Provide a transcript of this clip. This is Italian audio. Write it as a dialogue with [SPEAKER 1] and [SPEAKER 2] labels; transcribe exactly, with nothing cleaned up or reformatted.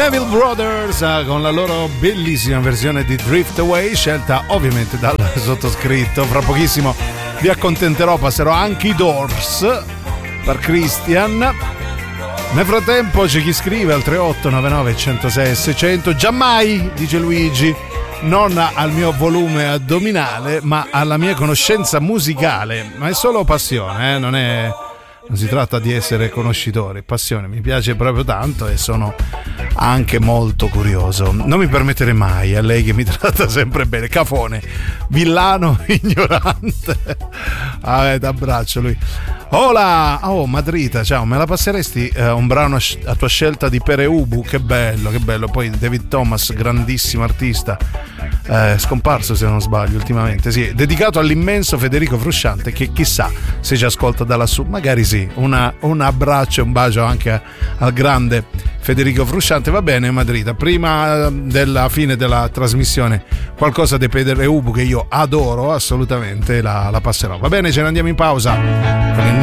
[SPEAKER 1] Neville Brothers con la loro bellissima versione di Drift Away, scelta ovviamente dal sottoscritto. Fra pochissimo vi accontenterò, passerò anche i Doors per Christian. Nel frattempo c'è chi scrive al tre otto nove nove uno zero sei seicento. Giammai, dice Luigi, non al mio volume addominale ma alla mia conoscenza musicale, ma è solo passione, eh? non è non si tratta di essere conoscitori, passione, mi piace proprio tanto e sono anche molto curioso. Non mi permetterei mai, a lei che mi tratta sempre bene, cafone, villano, ignorante. Ah, t'abbraccio lui. Hola, oh Madrita, ciao, me la passeresti eh, un brano a tua scelta di Pere Ubu? Che bello, che bello. Poi David Thomas, grandissimo artista, eh, scomparso se non sbaglio ultimamente, sì, dedicato all'immenso Federico Frusciante, che chissà se ci ascolta da lassù, magari sì. Una, un abbraccio e un bacio anche a, al grande Federico Frusciante. Va bene Madrita, prima della fine della trasmissione qualcosa di Pere Ubu che io adoro assolutamente, la, la passerò. Va bene, ce ne andiamo in pausa con il